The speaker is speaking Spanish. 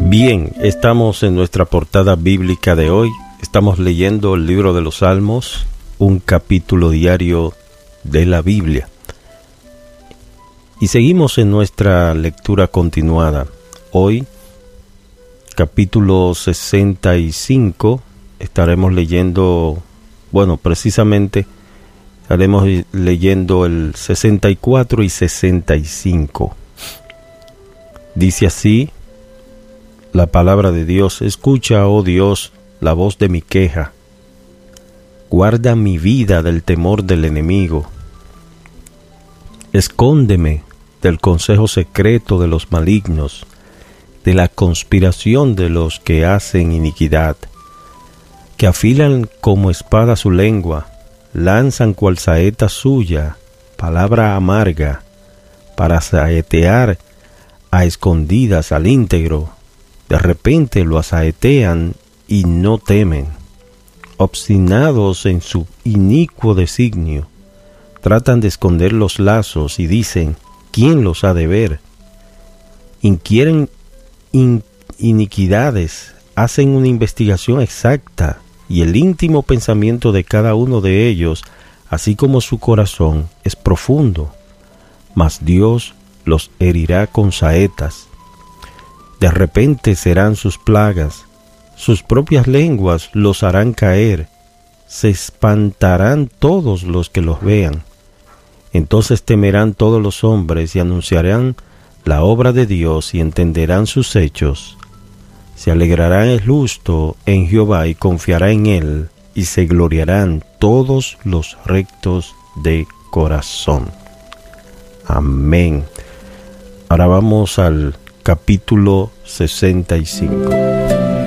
Bien, estamos en nuestra portada bíblica de hoy. Estamos leyendo el libro de los Salmos, un capítulo diario de la Biblia. Y seguimos en nuestra lectura continuada. Hoy, capítulo 65, estaremos leyendo, precisamente estaremos leyendo el 64 y 65. Dice así la palabra de Dios: escucha, oh Dios, la voz de mi queja. Guarda mi vida del temor del enemigo. Escóndeme del consejo secreto de los malignos, de la conspiración de los que hacen iniquidad, que afilan como espada su lengua, lanzan cual saeta suya, palabra amarga, para saetear a escondidas al íntegro. De repente lo asaetean y no temen. Obstinados en su inicuo designio, tratan de esconder los lazos y dicen: ¿quién los ha de ver? Inquieren iniquidades, hacen una investigación exacta, y el íntimo pensamiento de cada uno de ellos, así como su corazón, es profundo. Mas Dios los herirá con saetas. De repente serán sus plagas, sus propias lenguas los harán caer, se espantarán todos los que los vean. Entonces temerán todos los hombres y anunciarán la obra de Dios y entenderán sus hechos. Se alegrará el justo en Jehová y confiará en él, y se gloriarán todos los rectos de corazón. Amén. Ahora vamos al capítulo 65.